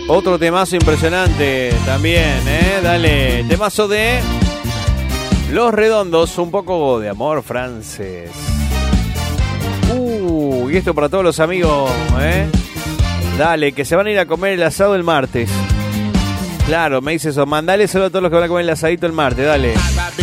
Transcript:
Otro temazo impresionante también, dale, temazo de Los Redondos, un poco de amor francés. Y esto para todos los amigos, dale, que se van a ir a comer el asado el martes. Claro, me dice eso, mandale solo a todos los que van a comer el asadito el martes, dale.